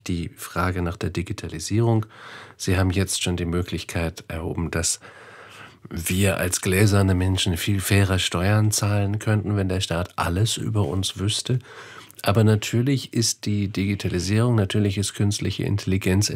Die Frage nach der Digitalisierung. Sie haben jetzt schon die Möglichkeit erhoben, dass wir als gläserne Menschen viel fairer Steuern zahlen könnten, wenn der Staat alles über uns wüsste. Aber natürlich ist die Digitalisierung, natürlich ist künstliche Intelligenz